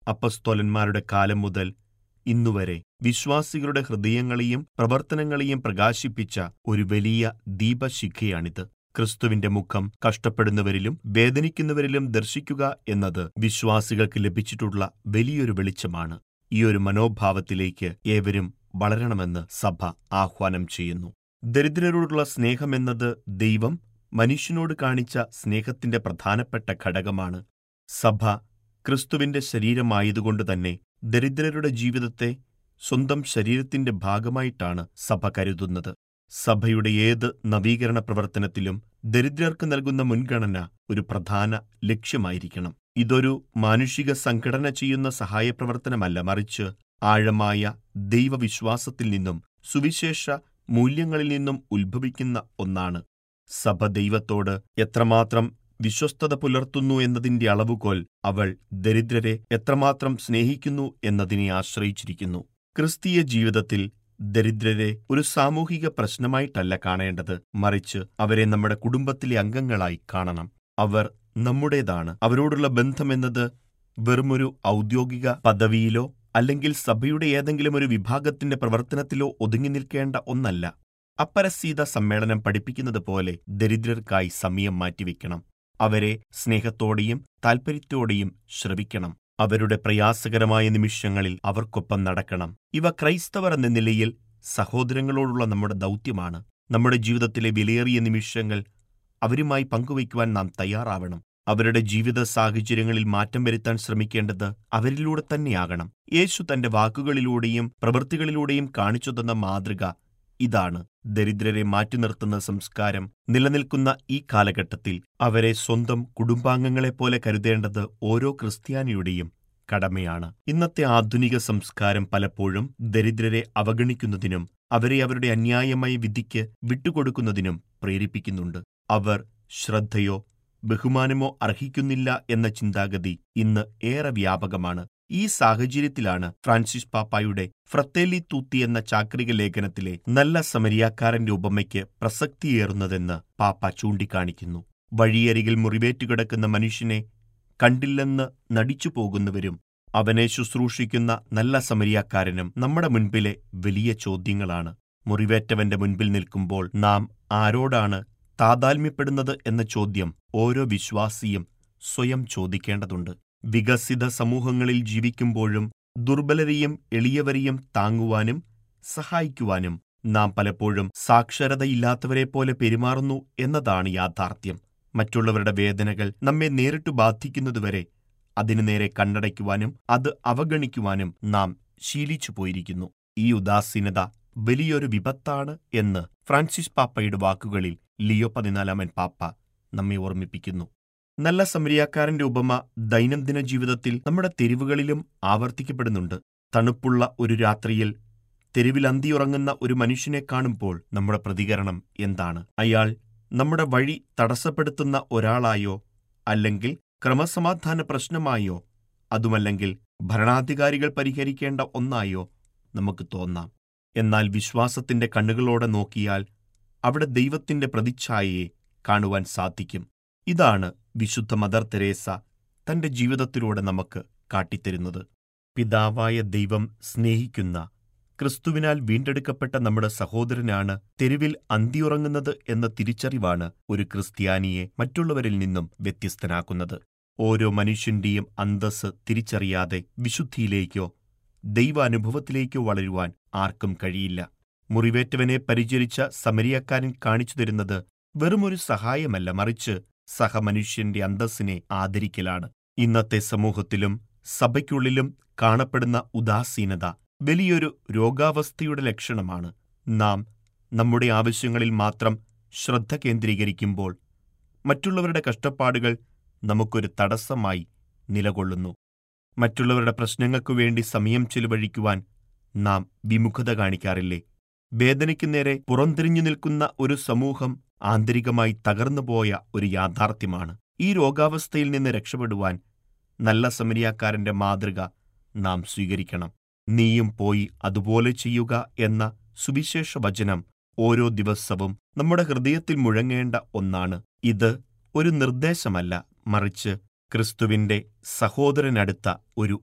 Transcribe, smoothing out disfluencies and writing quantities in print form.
അപ്പസ്തോലന്മാരുടെ കാലം മുതൽ ഇന്നുവരെ വിശ്വാസികളുടെ ഹൃദയങ്ങളെയും പ്രവർത്തനങ്ങളെയും പ്രകാശിപ്പിച്ച ഒരു വലിയ ദീപശിഖയാണിത്. ക്രിസ്തുവിന്റെ മുഖം കഷ്ടപ്പെടുന്നവരിലും വേദനിക്കുന്നവരിലും ദർശിക്കുക എന്നത് വിശ്വാസികൾക്ക് ലഭിച്ചിട്ടുള്ള വലിയൊരു വെളിച്ചമാണ്. ഈ ഒരു മനോഭാവത്തിലേക്ക് ഏവരും വളരണമെന്ന് സഭ ആഹ്വാനം ചെയ്യുന്നു. ദരിദ്രരോടുള്ള സ്നേഹമെന്നത് ദൈവം മനുഷ്യനോട് കാണിച്ച സ്നേഹത്തിന്റെ പ്രധാനപ്പെട്ട ഘടകമാണ്. സഭ ക്രിസ്തുവിന്റെ ശരീരമായതുകൊണ്ട് തന്നെ ദരിദ്രരുടെ ജീവിതത്തെ സ്വന്തം ശരീരത്തിന്റെ ഭാഗമായിട്ടാണ് സഭ കരുതുന്നത്. സഭയുടെ ഏത് നവീകരണ പ്രവർത്തനത്തിലും ദരിദ്രർക്ക് നൽകുന്ന മുൻഗണന ഒരു പ്രധാന ലക്ഷ്യമായിരിക്കണം. ഇതൊരു മാനുഷിക സംഘടന ചെയ്യുന്ന സഹായപ്രവർത്തനമല്ല, മറിച്ച് ആഴമായ ദൈവവിശ്വാസത്തിൽ നിന്നും സുവിശേഷ മൂല്യങ്ങളിൽ നിന്നും ഉത്ഭവിക്കുന്ന ഒന്നാണ്. സഭ ദൈവത്തോട് എത്രമാത്രം വിശ്വസ്തത പുലർത്തുന്നു എന്നതിന്റെ അളവുകോൽ അവൾ ദരിദ്രരെ എത്രമാത്രം സ്നേഹിക്കുന്നു എന്നതിനെ ആശ്രയിച്ചിരിക്കുന്നു. ക്രിസ്തീയ ജീവിതത്തിൽ ദരിദ്രരെ ഒരു സാമൂഹിക പ്രശ്നമായിട്ടല്ല കാണേണ്ടത്, മറിച്ച് അവരെ നമ്മുടെ കുടുംബത്തിലെ അംഗങ്ങളായി കാണണം. അവർ നമ്മുടേതാണ്. അവരോടുള്ള ബന്ധമെന്നത് വെറുമൊരു ഔദ്യോഗിക പദവിയിലോ അല്ലെങ്കിൽ സഭയുടെ ഏതെങ്കിലും ഒരു വിഭാഗത്തിന്റെ പ്രവർത്തനത്തിലോ ഒതുങ്ങി നിൽക്കേണ്ട ഒന്നല്ല. അപ്പരസീത സമ്മേളനം പഠിപ്പിക്കുന്നത് പോലെ ദരിദ്രർക്കായി സമയം മാറ്റിവെക്കണം. അവരെ സ്നേഹത്തോടെയും താൽപര്യത്തോടെയും ശ്രവിക്കണം. അവരുടെ പ്രയാസകരമായ നിമിഷങ്ങളിൽ അവർക്കൊപ്പം നടക്കണം. ഇവ ക്രൈസ്തവർ എന്ന നിലയിൽ സഹോദരങ്ങളോടുള്ള നമ്മുടെ ദൗത്യമാണ്. നമ്മുടെ ജീവിതത്തിലെ വിലയേറിയ നിമിഷങ്ങൾ അവരുമായി പങ്കുവയ്ക്കുവാൻ നാം തയ്യാറാവണം. അവരുടെ ജീവിത സാഹചര്യങ്ങളിൽ മാറ്റം വരുത്താൻ ശ്രമിക്കേണ്ടത് അവരിലൂടെ തന്നെയാകണം. യേശു തന്റെ വാക്കുകളിലൂടെയും പ്രവൃത്തികളിലൂടെയും കാണിച്ചു തന്ന മാതൃക ഇതാണ്. ദരിദ്രരെ മാറ്റി നിർത്തുന്ന സംസ്കാരം നിലനിൽക്കുന്ന ഈ കാലഘട്ടത്തിൽ അവരെ സ്വന്തം കുടുംബാംഗങ്ങളെപ്പോലെ കരുതേണ്ടത് ഓരോ ക്രിസ്ത്യാനിയുടെയും കടമയാണ്. ഇന്നത്തെ ആധുനിക സംസ്കാരം പലപ്പോഴും ദരിദ്രരെ അവഗണിക്കുന്നതിനും അവരെ അവരുടെ അന്യായമായ വിധിക്ക് വിട്ടുകൊടുക്കുന്നതിനും പ്രേരിപ്പിക്കുന്നുണ്ട്. അവർ ശ്രദ്ധയോ ബഹുമാനമോ അർഹിക്കുന്നില്ല എന്ന ചിന്താഗതി ഇന്ന് ഏറെ വ്യാപകമാണ്. ഈ സാഹചര്യത്തിലാണ് ഫ്രാൻസിസ് പാപ്പായുടെ ഫ്രത്തേലി തൂത്തി എന്ന ചാക്രിക ലേഖനത്തിലെ നല്ല സമരിയാക്കാരന്റെ ഉപമയ്ക്ക് പ്രസക്തിയേറുന്നതെന്ന് പാപ്പ ചൂണ്ടിക്കാണിക്കുന്നു. വഴിയരികിൽ മുറിവേറ്റുകിടക്കുന്ന മനുഷ്യനെ കണ്ടില്ലെന്ന് നടിച്ചു പോകുന്നവരും അവനെ ശുശ്രൂഷിക്കുന്ന നല്ല സമരിയാക്കാരനും നമ്മുടെ മുൻപിലെ വലിയ ചോദ്യങ്ങളാണ്. മുറിവേറ്റവന്റെ മുൻപിൽ നിൽക്കുമ്പോൾ നാം ആരോടാണ് താതാത്മ്യപ്പെടുന്നത് എന്ന ചോദ്യം ഓരോ വിശ്വാസിയും സ്വയം ചോദിക്കേണ്ടതുണ്ട്. വികസിത സമൂഹങ്ങളിൽ ജീവിക്കുമ്പോഴും ദുർബലരെയും എളിയവരെയും താങ്ങുവാനും സഹായിക്കുവാനും നാം പലപ്പോഴും സാക്ഷരതയില്ലാത്തവരെപ്പോലെ പെരുമാറുന്നു എന്നതാണ് യാഥാർത്ഥ്യം. മറ്റുള്ളവരുടെ വേദനകൾ നമ്മെ നേരിട്ട് ബാധിക്കുന്നതുവരെ അതിനു നേരെ കണ്ണടയ്ക്കുവാനും അത് അവഗണിക്കുവാനും നാം ശീലിച്ചു പോയിരിക്കുന്നു. ഈ ഉദാസീനത വലിയൊരു വിപത്താണ് എന്ന് ഫ്രാൻസിസ് പാപ്പയുടെ വാക്കുകളിൽ ലിയോ 14 പാപ്പ നമ്മെ ഓർമ്മിപ്പിക്കുന്നു. നല്ല സമരിയാക്കാരന്റെ ഉപമ ദൈനംദിന ജീവിതത്തിൽ നമ്മുടെ തെരുവുകളിലും ആവർത്തിക്കപ്പെടുന്നുണ്ട്. തണുപ്പുള്ള ഒരു രാത്രിയിൽ തെരുവിൽ അന്തിയുറങ്ങുന്ന ഒരു മനുഷ്യനെ കാണുമ്പോൾ നമ്മുടെ പ്രതികരണം എന്താണ്? അയാൾ നമ്മുടെ വഴി തടസ്സപ്പെടുത്തുന്ന ഒരാളായോ, അല്ലെങ്കിൽ ക്രമസമാധാന പ്രശ്നമായോ, അതുമല്ലെങ്കിൽ ഭരണാധികാരികൾ പരിഹരിക്കേണ്ട ഒന്നായോ നമുക്ക് തോന്നാം. എന്നാൽ വിശ്വാസത്തിന്റെ കണ്ണുകളോടെ നോക്കിയാൽ അവിടെ ദൈവത്തിന്റെ പ്രതിച്ഛായയെ കാണുവാൻ സാധിക്കും. ഇതാണ് വിശുദ്ധ മദർ തെരേസ തന്റെ ജീവിതത്തിലൂടെ നമുക്ക് കാട്ടിത്തരുന്നത്. പിതാവായ ദൈവം സ്നേഹിക്കുന്ന ക്രിസ്തുവിനാൽ വീണ്ടെടുക്കപ്പെട്ട നമ്മുടെ സഹോദരനാണ് തെരുവിൽ അന്തിയുറങ്ങുന്നത് എന്ന തിരിച്ചറിവാണ് ഒരു ക്രിസ്ത്യാനിയെ മറ്റുള്ളവരിൽ നിന്നും വ്യത്യസ്തനാക്കുന്നത്. ഓരോ മനുഷ്യന്റെയും അന്തസ്സ് തിരിച്ചറിയാതെ വിശുദ്ധിയിലേക്കോ ദൈവാനുഭവത്തിലേക്കോ വളരുവാൻ ആർക്കും കഴിയില്ല. മുറിവേറ്റവനെ പരിചരിച്ച സമരിയാക്കാരൻ കാണിച്ചു തരുന്നത് വെറുമൊരു സഹായമല്ല, മറിച്ച് സഹമനുഷ്യന്റെ അന്തസ്സിനെ ആദരിക്കലാണ്. ഇന്നത്തെ സമൂഹത്തിലും സഭയ്ക്കുള്ളിലും കാണപ്പെടുന്ന ഉദാസീനത വലിയൊരു രോഗാവസ്ഥയുടെ ലക്ഷണമാണ്. നാം നമ്മുടെ ആവശ്യങ്ങളിൽ മാത്രം ശ്രദ്ധ കേന്ദ്രീകരിക്കുമ്പോൾ മറ്റുള്ളവരുടെ കഷ്ടപ്പാടുകൾ നമുക്കൊരു തടസ്സമായി നിലകൊള്ളുന്നു. മറ്റുള്ളവരുടെ പ്രശ്നങ്ങൾക്കു വേണ്ടി സമയം ചെലവഴിക്കുവാൻ നാം വിമുഖത കാണിക്കാറില്ലേ? വേദനയ്ക്കു നേരെ പുറംതിരിഞ്ഞു നിൽക്കുന്ന ഒരു സമൂഹം ആന്തരികമായി തകർന്നുപോയ ഒരു യാഥാർത്ഥ്യമാണ്. ഈ രോഗാവസ്ഥയിൽ നിന്ന് രക്ഷപ്പെടുവാൻ നല്ല സമരിയാക്കാരന്റെ മാതൃക നാം സ്വീകരിക്കണം. നീയും പോയി അതുപോലെ ചെയ്യുക എന്ന സുവിശേഷ വചനം ഓരോ ദിവസവും നമ്മുടെ ഹൃദയത്തിൽ മുഴങ്ങേണ്ട ഒന്നാണ്. ഇത് ഒരു നിർദ്ദേശമല്ല, മറിച്ച് ക്രിസ്തുവിന്റെ സഹോദരനടുത്ത ഒരു